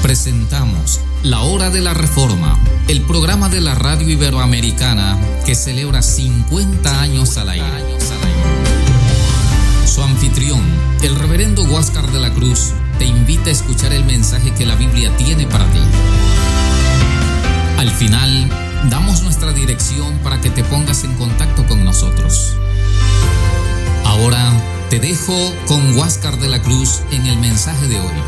Presentamos La Hora de la Reforma, el programa de la radio iberoamericana que celebra 50 años al aire. Su anfitrión, el reverendo Huáscar de la Cruz, te invita a escuchar el mensaje que la Biblia tiene para ti. Al final, damos nuestra dirección para que te pongas en contacto con nosotros. Ahora te dejo con Huáscar de la Cruz en el mensaje de hoy.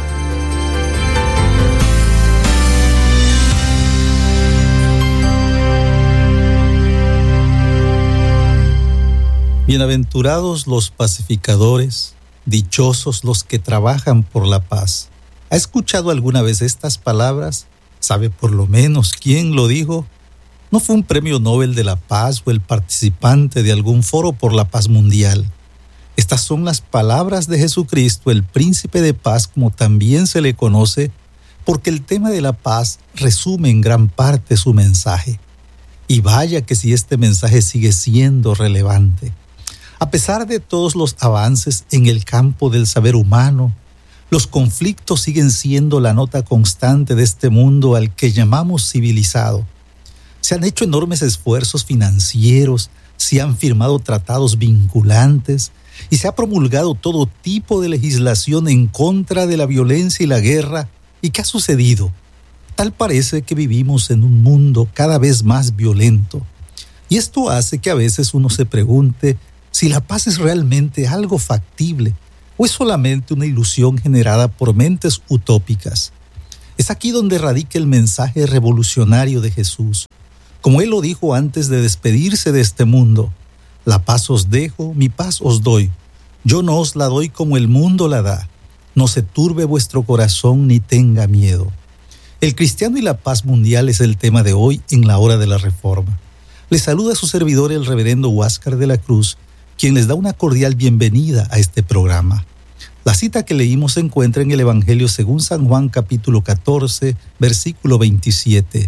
Bienaventurados los pacificadores, dichosos los que trabajan por la paz. ¿Ha escuchado alguna vez estas palabras? ¿Sabe por lo menos quién lo dijo? ¿No fue un premio Nobel de la Paz o el participante de algún foro por la paz mundial? Estas son las palabras de Jesucristo, el príncipe de paz, como también se le conoce, porque el tema de la paz resume en gran parte su mensaje. Y vaya que si este mensaje sigue siendo relevante. A pesar de todos los avances en el campo del saber humano, los conflictos siguen siendo la nota constante de este mundo al que llamamos civilizado. Se han hecho enormes esfuerzos financieros, se han firmado tratados vinculantes y se ha promulgado todo tipo de legislación en contra de la violencia y la guerra. ¿Y qué ha sucedido? Tal parece que vivimos en un mundo cada vez más violento. Y esto hace que a veces uno se pregunte si la paz es realmente algo factible o es solamente una ilusión generada por mentes utópicas. Es aquí donde radica el mensaje revolucionario de Jesús. Como Él lo dijo antes de despedirse de este mundo: la paz os dejo, mi paz os doy. Yo no os la doy como el mundo la da. No se turbe vuestro corazón ni tenga miedo. El cristiano y la paz mundial es el tema de hoy en la Hora de la Reforma. Les saluda su servidor, el reverendo Huáscar de la Cruz, quien les da una cordial bienvenida a este programa. La cita que leímos se encuentra en el Evangelio según San Juan, capítulo 14, versículo 27.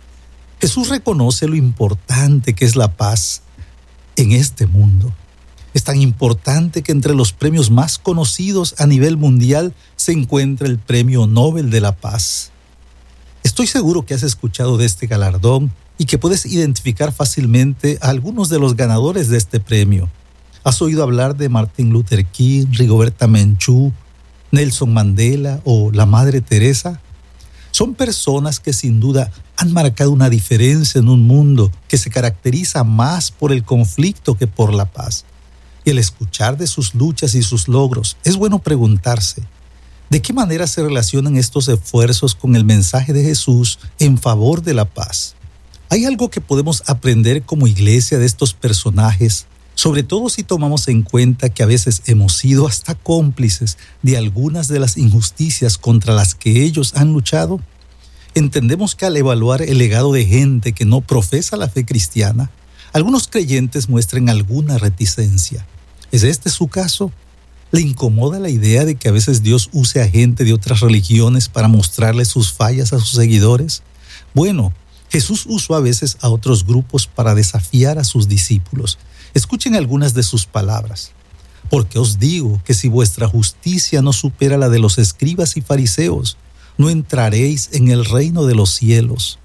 Jesús reconoce lo importante que es la paz en este mundo. Es tan importante que entre los premios más conocidos a nivel mundial se encuentra el Premio Nobel de la Paz. Estoy seguro que has escuchado de este galardón y que puedes identificar fácilmente a algunos de los ganadores de este premio. ¿Has oído hablar de Martin Luther King, Rigoberta Menchú, Nelson Mandela o la Madre Teresa? Son personas que sin duda han marcado una diferencia en un mundo que se caracteriza más por el conflicto que por la paz. Y al escuchar de sus luchas y sus logros, es bueno preguntarse: ¿de qué manera se relacionan estos esfuerzos con el mensaje de Jesús en favor de la paz? ¿Hay algo que podemos aprender como iglesia de estos personajes? Sobre todo si tomamos en cuenta que a veces hemos sido hasta cómplices de algunas de las injusticias contra las que ellos han luchado. Entendemos que al evaluar el legado de gente que no profesa la fe cristiana, algunos creyentes muestran alguna reticencia. ¿Es este su caso? ¿Le incomoda la idea de que a veces Dios use a gente de otras religiones para mostrarle sus fallas a sus seguidores? Bueno, Jesús usó a veces a otros grupos para desafiar a sus discípulos. Escuchen algunas de sus palabras. Porque os digo que si vuestra justicia no supera la de los escribas y fariseos, no entraréis en el reino de los cielos.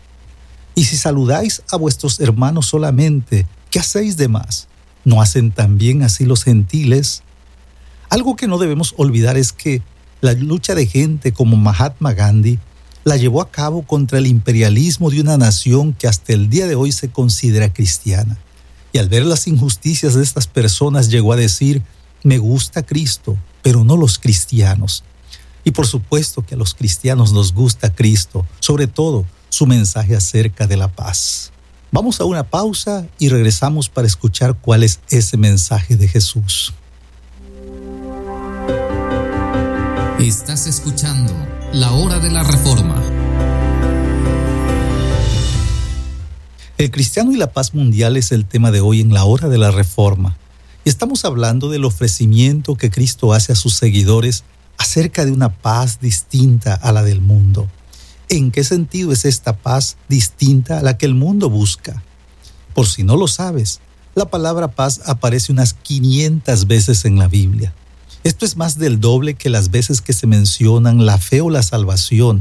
Y si saludáis a vuestros hermanos solamente, ¿qué hacéis de más? ¿No hacen también así los gentiles? Algo que no debemos olvidar es que la lucha de gente como Mahatma Gandhi la llevó a cabo contra el imperialismo de una nación que hasta el día de hoy se considera cristiana. Y al ver las injusticias de estas personas llegó a decir: me gusta Cristo, pero no los cristianos. Y por supuesto que a los cristianos nos gusta Cristo, sobre todo su mensaje acerca de la paz. Vamos a una pausa y regresamos para escuchar cuál es ese mensaje de Jesús. Estás escuchando La Hora de la Reforma. El cristiano y la paz mundial es el tema de hoy en la Hora de la Reforma. Estamos hablando del ofrecimiento que Cristo hace a sus seguidores acerca de una paz distinta a la del mundo. ¿En qué sentido es esta paz distinta a la que el mundo busca? Por si no lo sabes, la palabra paz aparece unas 500 veces en la Biblia. Esto es más del doble que las veces que se mencionan la fe o la salvación.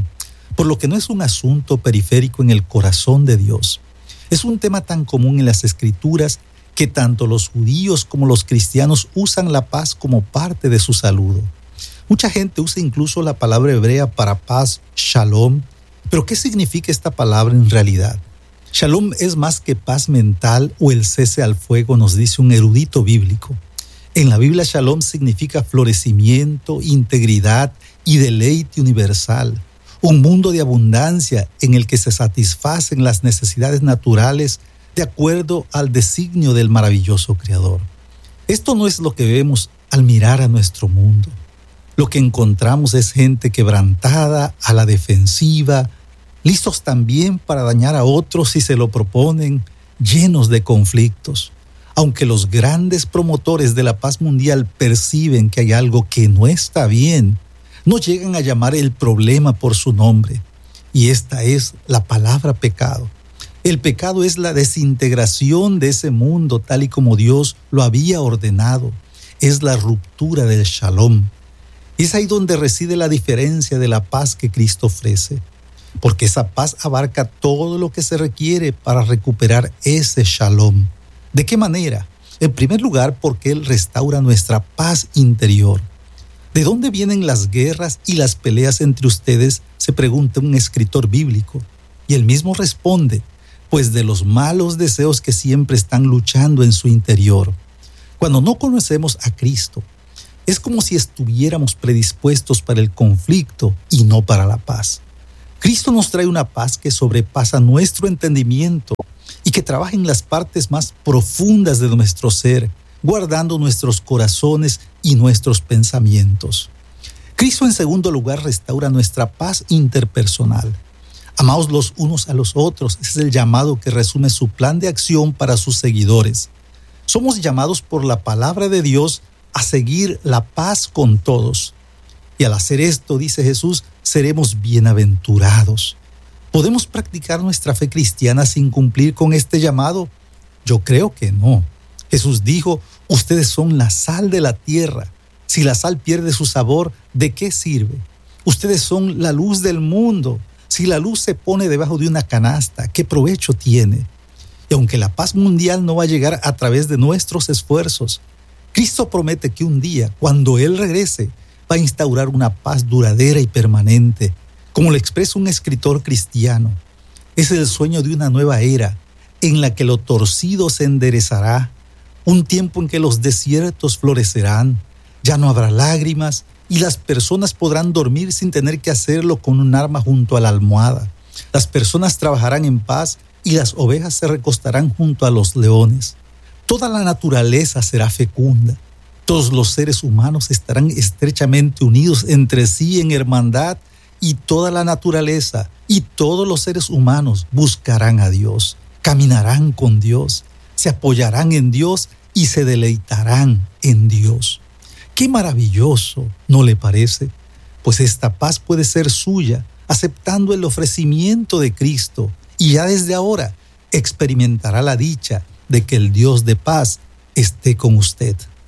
por lo que no es un asunto periférico en el corazón de Dios. Es un tema tan común en las Escrituras que tanto los judíos como los cristianos usan la paz como parte de su saludo. Mucha gente usa incluso la palabra hebrea para paz, shalom. Pero ¿qué significa esta palabra en realidad? Shalom es más que paz mental o el cese al fuego, nos dice un erudito bíblico. En la Biblia, shalom significa florecimiento, integridad y deleite universal. Un mundo de abundancia en el que se satisfacen las necesidades naturales de acuerdo al designio del maravilloso Creador. Esto no es lo que vemos al mirar a nuestro mundo. Lo que encontramos es gente quebrantada, a la defensiva, listos también para dañar a otros si se lo proponen, llenos de conflictos. Aunque los grandes promotores de la paz mundial perciben que hay algo que no está bien, no llegan a llamar el problema por su nombre. Y esta es la palabra pecado. El pecado es la desintegración de ese mundo tal y como Dios lo había ordenado. Es la ruptura del shalom. Es ahí donde reside la diferencia de la paz que Cristo ofrece, porque esa paz abarca todo lo que se requiere para recuperar ese shalom. ¿De qué manera? En primer lugar, porque Él restaura nuestra paz interior. ¿De dónde vienen las guerras y las peleas entre ustedes?, se pregunta un escritor bíblico. Y él mismo responde, pues de los malos deseos que siempre están luchando en su interior. Cuando no conocemos a Cristo, es como si estuviéramos predispuestos para el conflicto y no para la paz. Cristo nos trae una paz que sobrepasa nuestro entendimiento y que trabaja en las partes más profundas de nuestro ser, guardando nuestros corazones y nuestros pensamientos. Cristo, en segundo lugar, restaura nuestra paz interpersonal. Amaos los unos a los otros, ese es el llamado que resume su plan de acción para sus seguidores. Somos llamados por la palabra de Dios a seguir la paz con todos. Y al hacer esto, dice Jesús, seremos bienaventurados. ¿Podemos practicar nuestra fe cristiana sin cumplir con este llamado? Yo creo que no. Jesús dijo, ustedes son la sal de la tierra. Si la sal pierde su sabor, ¿de qué sirve? Ustedes son la luz del mundo. Si la luz se pone debajo de una canasta, ¿qué provecho tiene? Y aunque la paz mundial no va a llegar a través de nuestros esfuerzos, Cristo promete que un día, cuando Él regrese, va a instaurar una paz duradera y permanente. Como lo expresa un escritor cristiano, es el sueño de una nueva era en la que lo torcido se enderezará, un tiempo en que los desiertos florecerán, ya no habrá lágrimas y las personas podrán dormir sin tener que hacerlo con un arma junto a la almohada. Las personas trabajarán en paz y las ovejas se recostarán junto a los leones. Toda la naturaleza será fecunda. Todos los seres humanos estarán estrechamente unidos entre sí en hermandad y toda la naturaleza y todos los seres humanos buscarán a Dios, caminarán con Dios, se apoyarán en Dios y se deleitarán en Dios. ¡Qué maravilloso! ¿No le parece? Pues esta paz puede ser suya aceptando el ofrecimiento de Cristo y ya desde ahora experimentará la dicha de que el Dios de paz esté con usted.